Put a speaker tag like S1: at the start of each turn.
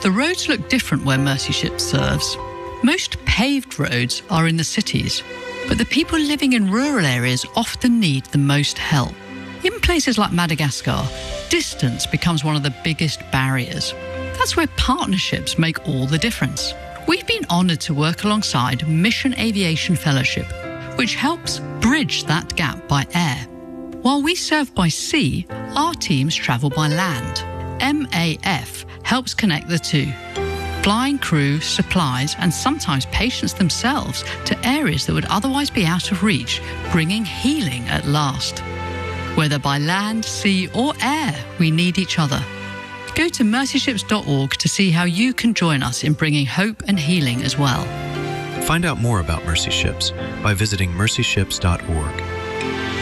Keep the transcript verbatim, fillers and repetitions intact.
S1: The roads look different where Mercy Ships serves. Most paved roads are in the cities, but the people living in rural areas often need the most help. In places like Madagascar, distance becomes one of the biggest barriers. That's where partnerships make all the difference. We've been honoured to work alongside Mission Aviation Fellowship, which helps bridge that gap by air. While we serve by sea, our teams travel by land. M A F helps connect the two, flying crew, supplies, and sometimes patients themselves to areas that would otherwise be out of reach, bringing healing at last. Whether by land, sea, or air, we need each other. Go to mercy ships dot org to see how you can join us in bringing hope and healing as well.
S2: Find out more about Mercy Ships by visiting mercy ships dot org.